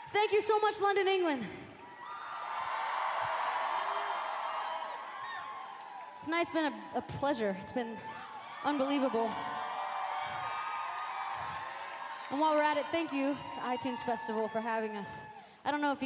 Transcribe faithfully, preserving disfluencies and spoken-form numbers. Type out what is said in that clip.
Thank you so much, London, England. Tonight's been a, a pleasure. It's been unbelievable. And while we're at it, thank you to iTunes Festival for having us. I don't know if you